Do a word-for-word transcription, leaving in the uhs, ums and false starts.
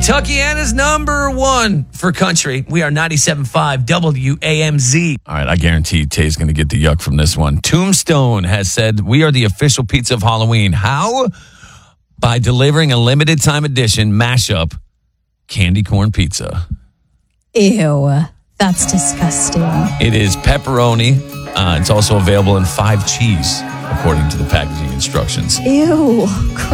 Kentuckiana's number one for country. We are ninety-seven point five W A M Z. All right, I guarantee Tay's going to get the yuck from this one. Tombstone has said, we are the official pizza of Halloween. How? By delivering a limited time edition mashup candy corn pizza. Ew, that's disgusting. It is pepperoni. Uh, it's also available in five cheese, according to the packaging instructions. Ew, gross.